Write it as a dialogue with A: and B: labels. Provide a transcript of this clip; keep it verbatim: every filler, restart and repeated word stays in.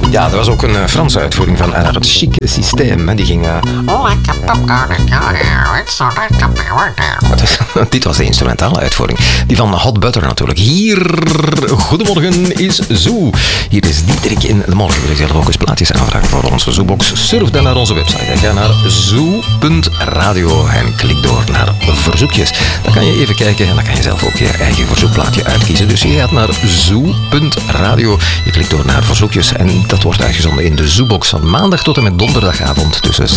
A: Ja, dat was ook een uh, Franse uitvoering van haar chic systeem. Die ging... Uh... Dit was de instrumentale uitvoering. Die van Hot Butter natuurlijk. Hier, goedemorgen, is Zoo. Hier is Diederik in de morgen. Wil je zelf ook eens plaatjes aanvragen voor onze Zoobox? Surf dan naar onze website. En ga naar zoo punt radio en klik door naar verzoekjes. Dan kan je even kijken en dan kan je zelf ook je eigen verzoekplaatje uitkiezen. Dus je gaat naar zoo punt radio. Je klikt door naar verzoekjes en dat wordt uitgezonden in de Zoobox van maandag tot en met donderdagavond tussen